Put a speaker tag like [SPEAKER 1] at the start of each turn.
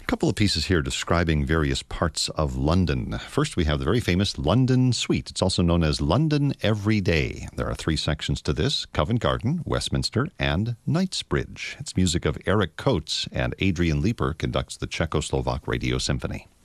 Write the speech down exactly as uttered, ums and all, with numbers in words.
[SPEAKER 1] couple of pieces here describing various parts of London. First, we have the very famous London Suite. It's also known as London Every Day. There are three sections to this: Covent Garden, Westminster, and Knightsbridge. It's music of Eric Coates, and Adrian Leeper conducts the Czechoslovak Radio Symphony.